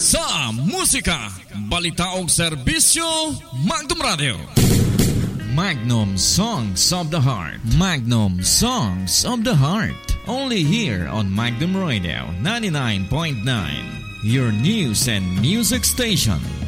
sa musika, balita ug serbisyo, Magnum Radio. Magnum Songs of the Heart. Magnum Songs of the Heart. Only here on Magnum Radio 99.9. Your news and music station.